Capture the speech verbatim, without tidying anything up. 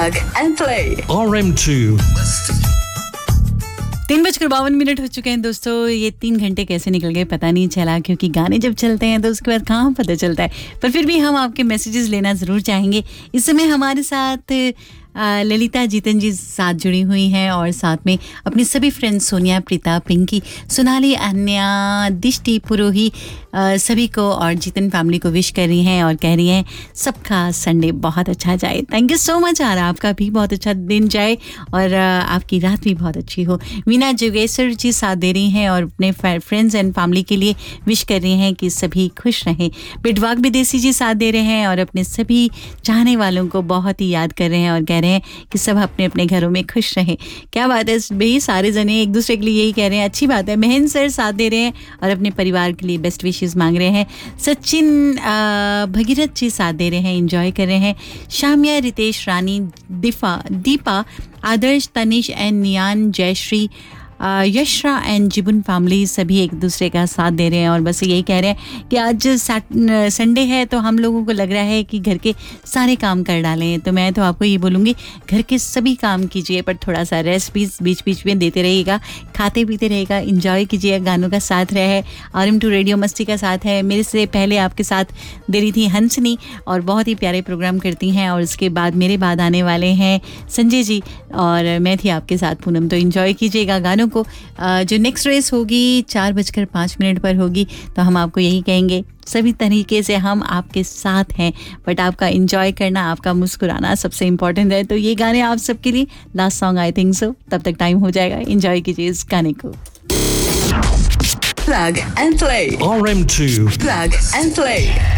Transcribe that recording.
Plug and play. R M two. तीन बजकर बावन मिनट हो चुके हैं दोस्तों। ये तीन घंटे कैसे निकल गए पता नहीं चला, क्योंकि गाने जब चलते हैं तो उसके बाद कहाँ पता चलता है। पर फिर भी हम आपके मैसेजेस लेना ज़रूर चाहेंगे। इस समय हमारे साथ ललिता जीतन जी साथ जुड़ी हुई हैं और साथ में अपनी सभी फ्रेंड्स सोनिया, प्रीता, पिंकी, सोनाली, अन्या, दिष्टि, पुरोही सभी को और जीतन फैमिली को विश कर रही हैं और कह रही हैं सबका संडे बहुत अच्छा जाए। Thank you so much. और आपका भी बहुत अच्छा दिन जाए और आपकी रात भी बहुत अच्छी हो। वीना जोगेश्वर जी साथ दे रही हैं और अपने फ्रेंड्स एंड फैमिली के लिए विश कर रही हैं कि सभी खुश रहें। बिटवाग विदेशी जी साथ दे रहे हैं और अपने सभी चाहने वालों को बहुत ही याद कर रहे हैं और कह रहे हैं कि सब अपने अपने घरों में खुश रहें। क्या बात है भाई, सारे जने एक दूसरे के लिए यही कह रहे हैं। अच्छी बात है। महेंद्र सर साथ दे रहे हैं और अपने परिवार के लिए बेस्ट विशेस मांग रहे हैं। सचिन भगीरथ जी साथ दे रहे हैं, एंजॉय कर रहे हैं। शामिया, रितेश, रानी, दीपा दीपा आदर्श, Tanish and नियान, Jayashree, यशरा and जिबुन family सभी एक दूसरे का साथ दे रहे हैं और बस यही कह रहे हैं कि आज संडे है तो हम लोगों को लग रहा है कि घर के सारे काम कर डालें। तो मैं तो आपको ये बोलूँगी, घर के सभी काम कीजिए पर थोड़ा सा रेस्ट भी बीच बीच में देते रहिएगा, खाते पीते रहेगा, इंजॉय कीजिए। गानों का साथ रहे। आर एम टू रेडियो मस्ती का साथ है। मेरे से पहले आपके साथ दे रही थी हंसनी और बहुत ही प्यारे प्रोग्राम करती हैं। और उसके बाद मेरे बाद आने वाले हैं संजय जी और मैं थी आपके साथ पूनम। तो इंजॉय कीजिएगा गानों को। जो नेक्स्ट रेस होगी चार बजकर पाँच मिनट पर होगी तो हम आपको यही कहेंगे, सभी तरीके से हम आपके साथ हैं, बट आपका एंजॉय करना, आपका मुस्कुराना सबसे इम्पोर्टेंट है। तो ये गाने आप सबके लिए last song I think so. तब तक टाइम हो जाएगा, एंजॉय कीजिए इस गाने को। Plug and play. R M two. Plug and play.